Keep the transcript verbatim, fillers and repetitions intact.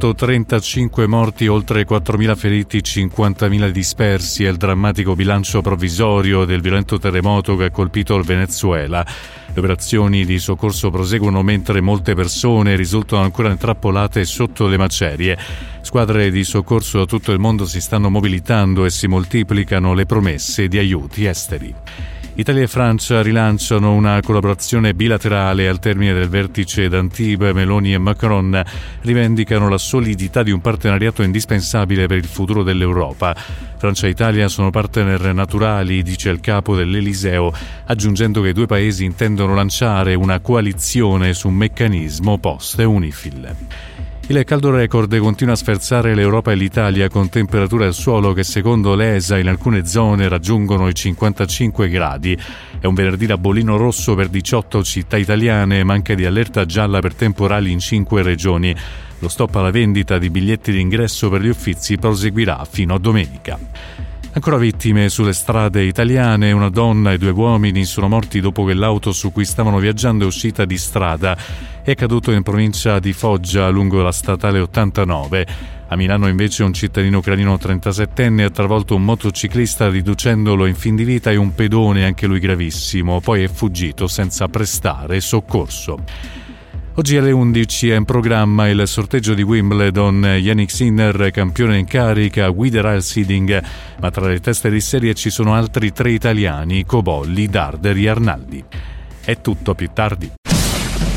centotrentacinque morti, oltre quattromila feriti, cinquantamila dispersi è il drammatico bilancio provvisorio del violento terremoto che ha colpito il Venezuela. Le operazioni di soccorso proseguono mentre molte persone risultano ancora intrappolate sotto le macerie. Squadre di soccorso da tutto il mondo si stanno mobilitando e si moltiplicano le promesse di aiuti esteri. Italia e Francia rilanciano una collaborazione bilaterale al termine del vertice d'Antibes. Meloni e Macron rivendicano la solidità di un partenariato indispensabile per il futuro dell'Europa. Francia e Italia sono partner naturali, dice il capo dell'Eliseo, aggiungendo che i due paesi intendono lanciare una coalizione su un meccanismo post-Unifil. Il caldo record continua a sferzare l'Europa e l'Italia con temperature al suolo che secondo l'E S A in alcune zone raggiungono i cinquantacinque gradi. È un venerdì da bollino rosso per diciotto città italiane, ma anche di allerta gialla per temporali in cinque regioni. Lo stop alla vendita di biglietti d'ingresso per gli Uffizi proseguirà fino a domenica. Ancora vittime sulle strade italiane. Una donna e due uomini sono morti dopo che l'auto su cui stavano viaggiando è uscita di strada. È accaduto in provincia di Foggia lungo la statale ottantanove. A Milano invece un cittadino ucraino trentasettenne ha travolto un motociclista riducendolo in fin di vita e un pedone, anche lui gravissimo, poi è fuggito senza prestare soccorso. Oggi alle undici è in programma il sorteggio di Wimbledon. Jannik Sinner, campione in carica, guiderà il seeding, ma tra le teste di serie ci sono altri tre italiani: Cobolli, Darder e Arnaldi. È tutto, più tardi.